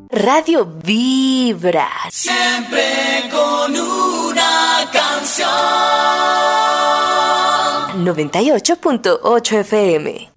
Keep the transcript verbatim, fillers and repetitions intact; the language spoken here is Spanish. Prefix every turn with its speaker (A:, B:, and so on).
A: Radio Vibra.
B: Siempre con una canción.
A: noventa y ocho punto ocho F M.